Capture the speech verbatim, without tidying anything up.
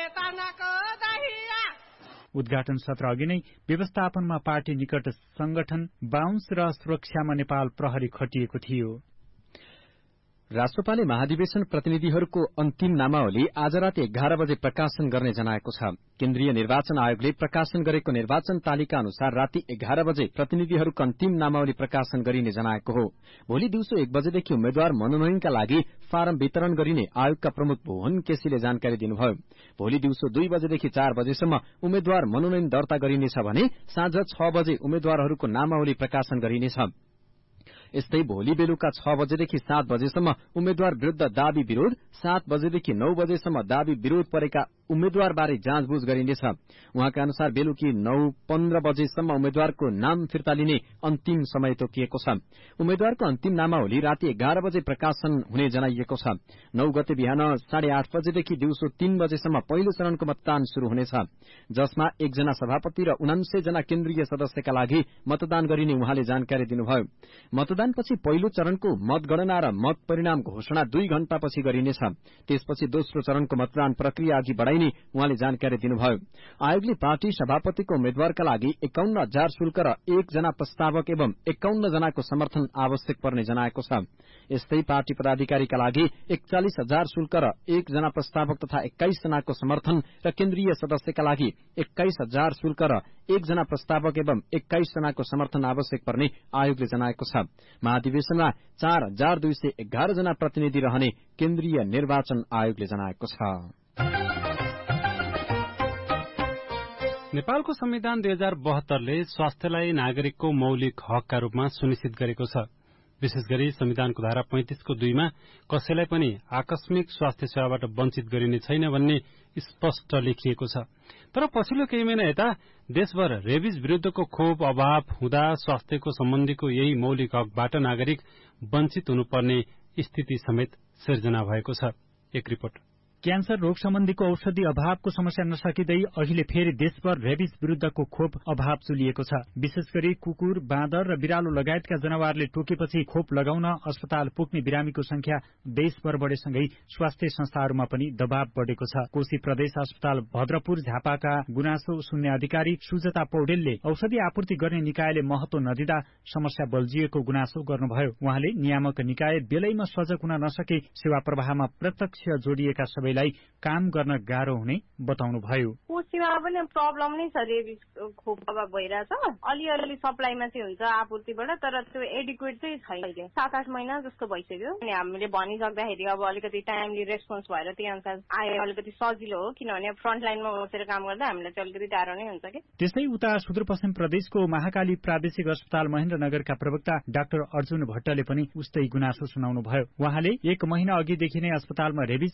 उद्घाटन सत्र अघि नै व्यवस्थापनमा पार्टी निकट संगठन बाउन्स र सुरक्षामा नेपाल प्रहरी खटिएको थियो। राष्ट्रपालले महाधिवेशन प्रतिनिधिहरूको अन्तिम नामावली आज राति एघार बजे प्रकाशन गर्ने जनाएको छ। केन्द्रीय निर्वाचन आयोगले प्रकाशन गरेको निर्वाचन तालिका अनुसार राति एघार बजे प्रतिनिधिहरूको अन्तिम नामावली प्रकाशन गरिने जनाएको हो। भोलि दिउँसो एक बजेदेखि उम्मेद्वार मनोनयनका लागि फारम वितरण गरिने आयोगका प्रमुख भुवन केसीले जानकारी दिनुभयो। भोलि दिउँसो दुई बजेदेखि चार बजेसम्म उम्मेद्वार मनोनयन दर्ता गरिनेछ भने साँझ छ बजे उम्मेद्वारहरूको नामावली प्रकाशन गरिनेछ। यस्तै भोलि बेलुका छ बजेदेखि सात बजेसम्म उम्मेद्वार विरूद्ध दावी विरोध, सात बजेदेखि नौ बजेसम्म दावी विरोध परेका उम्मेद्वारबारे जाँचबुझ गरिनेछ। उहाँका अनुसार बेलुकी नौ पन्ध्र बजेसम्म उम्मेद्वारको नाम फिर्ता लिने अन्तिम समय तोकिएको छ। उम्मेद्वारको अन्तिम नामावली राति एघार बजे प्रकाशन हुने जनाइएको छ। नौ गते बिहान साढे आठ बजेदेखि दिउँसो तीन बजेसम्म पहिलो चरणको मतदान शुरू हुनेछ, जसमा एकजना सभापति र उनान्सय जना केन्द्रीय सदस्यका लागि मतदान गरिने उहाँले जानकारी दिनुभयो। मतदानपछि पहिलो चरणको मतगणना र मत परिणाम घोषणा दुई घण्टापछि गरिनेछ। त्यसपछि दोस्रो चरणको मतदान प्रक्रिया अघि बढ़ाइने उहाँले जानकारी दिनुभयो। आयोगले पार्टी सभापतिको उम्मेद्वारका लागि एकाउन्न हजार शुल्क र एकजना प्रस्तावक एवं एकाउन्न जनाको समर्थन आवश्यक पर्ने जनाएको छ। यस्तै पार्टी पदाधिकारीका लागि एकचालिस हजार शुल्क र एकजना प्रस्तावक तथा एक्काइस जनाको समर्थन र केन्द्रीय सदस्यका लागि एक्काइस हजार शुल्क र एकजना प्रस्तावक एवं एक्काइस जनाको समर्थन आवश्यक पर्ने आयोगले जनाएको छ। महाधिवेशनमा चार हजार दुई सय एघार जना प्रतिनिधि रहने केन्द्रीय निर्वाचन आयोगले जनाएको छ। नेपालको संविधान दुई हजार बहत्तरले स्वास्थ्यलाई नागरिकको मौलिक हकका रूपमा सुनिश्चित गरेको छ। विशेष गरी संविधानको धारा पैंतीसको दुईमा कसैलाई पनि आकस्मिक स्वास्थ्य सेवाबाट वञ्चित गरिने छैन भन्ने स्पष्ट लेखिएको छ। तर पछिल्लो केही महिना यता देशभर रेबिज विरूद्धको खोप अभाव हुँदा स्वास्थ्यको सम्बन्धीको यही मौलिक हकबाट नागरिक वञ्चित हुनुपर्ने स्थिति समेत सिर्जना भएको छ। एक रिपोर्ट। क्यान्सर रोग सम्बन्धीको औषधि अभावको समस्या नसकिँदै अहिले फेरि देशभर रेबिज विरूद्धको खोप अभाव चुलिएको छ। विशेष गरी कुकुर, बाँदर र बिरालो लगायतका जनावरले टोकेपछि खोप लगाउन अस्पताल पुग्ने बिरामीको संख्या देशभर बढेसँगै स्वास्थ्य संस्थाहरूमा पनि दबाव बढ़ेको छ। कोशी प्रदेश अस्पताल भद्रपुर झापाका गुनासो सुन्ने अधिकारी सुजता पौडेलले औषधि आपूर्ति गर्ने निकायले महत्व नदिँदा समस्या बल्झिएको गुनासो गर्नुभयो। उहाँले नियामक निकाय बेलैमा सजग हुन नसके सेवा प्रवाहमा प्रत्यक्ष जोडिएका सबै काम गर्न गाह्रो हुने बताउनुभयो। कोशीमा पनि प्रब्लम नै छ, रेबिज खोप अभाव भइरहेछ। अलिअलि सप्लाईमा चाहिँ हुन्छ आपूर्तिबाट, तर त्यो एडिक्वेट चाहिँ छैन। सात आठ महिना जस्तो भइसक्यो। अनि हामीले भनिसक्दाखेरि अब अलिकति टाइमली रेस्पोन्स भएर त्यही अनुसार आयो, अलिकति सजिलो हो। किनभने फ्रन्ट लाइनमा बसेर काम गर्दा हामीलाई चाहिँ अलिकति गाह्रो नै हुन्छ कि। त्यस्तै उता सुदूरपश्चिम प्रदेशको महाकाली प्रादेशिक अस्पताल महेन्द्रनगरका प्रवक्ता डाक्टर अर्जुन भट्टले पनि उस्तै गुनासो सुनाउनु भयो। उहाँले एक महिना अघिदेखि नै अस्पतालमा रेबिज